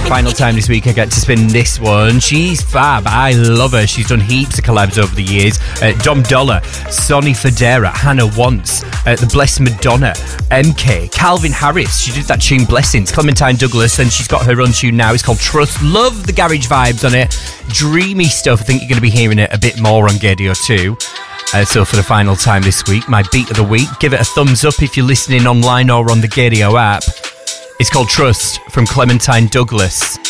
final time this week I get to spin this one. She's fab. I love her. She's done heaps of collabs over the years. Dom Dollar, Sonny Fodera, Hannah Wants, The Blessed Madonna, MK, Calvin Harris. She did that tune Blessings, Clementine Douglas, and she's got her own tune now. It's called Trust. Love the garage vibes on it. Dreamy stuff. I think you're going to be hearing it a bit more on Gaydio too. So for the final time this week, my beat of the week, give it a thumbs up if you're listening online or on the Gaydio app. It's called Trust from Clementine Douglas.